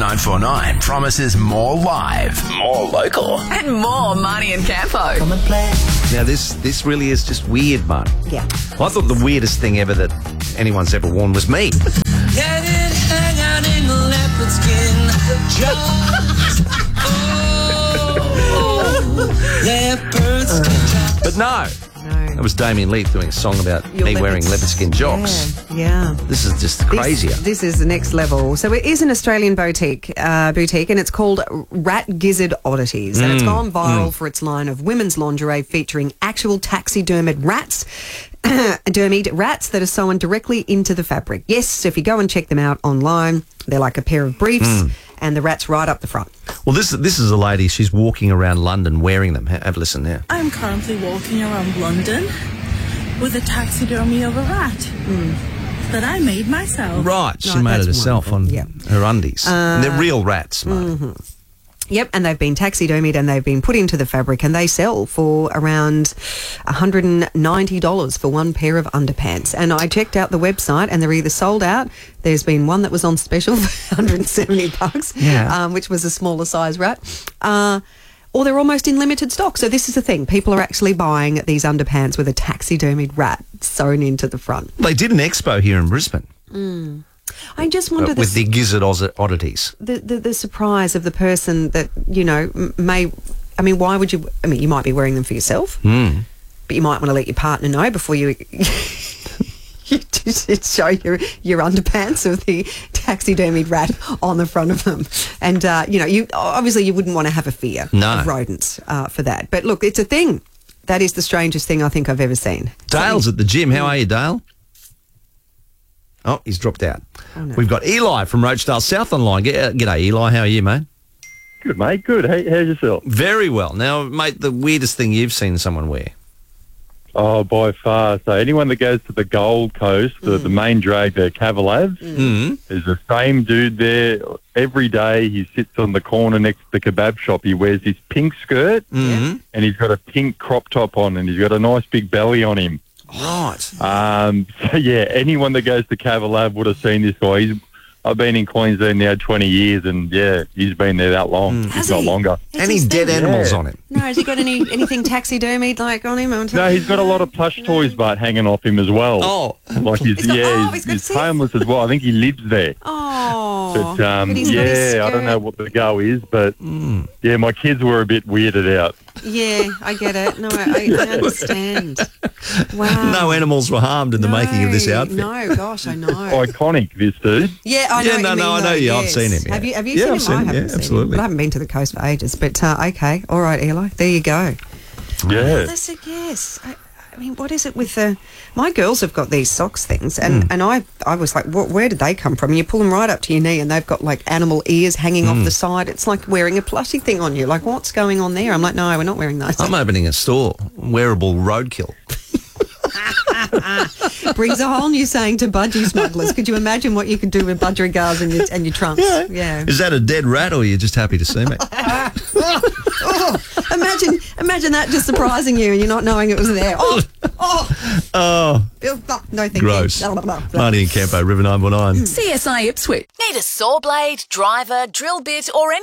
949 promises more live, more local. And more Marnie and Campo. Come and play. Now, this really is just weird, Mark. Yeah. Well, I thought the weirdest thing ever that anyone's ever worn was me. Let it hang out in leopard skin. Just, leopard skin. But no. No. That was Damien Leith doing a song about me wearing leopard skin jocks. Yeah. This is just crazier. This is the next level. So it is an Australian boutique, and it's called Rat Gizzard Oddities, and it's gone viral for its line of women's lingerie featuring actual taxidermied rats. Dermied rats that are sewn directly into the fabric. Yes, so if you go and check them out online, they're like a pair of briefs, and the rat's right up the front. Well, this is a lady. She's walking around London wearing them. Have a listen now. I'm currently walking around London with a taxidermy of a rat that I made myself. Right, she No, made it that's herself wonderful. on her undies. And they're real rats, Mark. Yep, and they've been taxidermied and they've been put into the fabric, and they sell for around $190 for one pair of underpants. And I checked out the website and they're either sold out. There's been one that was on special for $170, which was a smaller size rat. Or they're almost in limited stock. So this is the thing. People are actually buying these underpants with a taxidermied rat sewn into the front. They did an expo here in Brisbane I just wonder with the gizzard oddities. the surprise of the person that, you know, why would you... I mean, you might be wearing them for yourself, but you might want to let your partner know before you... You just show your underpants of the taxidermied rat on the front of them. And, you obviously you wouldn't want to have a fear of rodents for that. But look, it's a thing. That is the strangest thing I think I've ever seen. Dale's at the gym. How are you, Dale? Oh, he's dropped out. Oh, no. We've got Eli from Rochedale South online. G'day, Eli. How are you, mate? Good, mate. Good. How's yourself? Very well. Now, mate, the weirdest thing you've seen someone wear? Oh, by far. So anyone that goes to the Gold Coast, the main drag there, Cavalabs, there's the same dude there every day. He sits on the corner next to the kebab shop. He wears this pink skirt and he's got a pink crop top on and he's got a nice big belly on him. Right. So, yeah, anyone that goes to Cavalab would have seen this guy. I've been in Queensland now 20 years and, yeah, he's been there that long, if not longer. Any dead animals on him? No, has he got anything taxidermied like on him? No, he's got a lot of plush toys, but hanging off him as well. Oh. Like he's homeless as well. I think he lives there. Oh. But, But he's got his I don't know what the go is, but, yeah, my kids were a bit weirded out. Yeah, I get it. No, I understand. Wow. No animals were harmed in the making of this outfit. No, gosh, I know. Iconic, this dude. Yeah, I know. Yeah, what you mean, I know though, you. yes. I've seen him. Yeah. Have you seen him? I've seen I him. haven't Yeah, seen absolutely. him. But I haven't been to the coast for ages. But okay, all right, Eli, there you go. Yeah. That's a guess. I mean, what is it with the... My girls have got these socks things, and I was like, where did they come from? You pull them right up to your knee, and they've got, like, animal ears hanging off the side. It's like wearing a plushy thing on you. Like, what's going on there? I'm like, no, we're not wearing those. I'm opening a store, wearable roadkill. Brings a whole new saying to budgie smugglers. Could you imagine what you could do with budgerigars and your trunks? Yeah. Is that a dead rat, or are you just happy to see me? Imagine that just surprising you and you not knowing it was there. Oh, No, thank gross. you. Marnie and Campo, River 919. CSI Ipswich. Need a saw blade, driver, drill bit, or any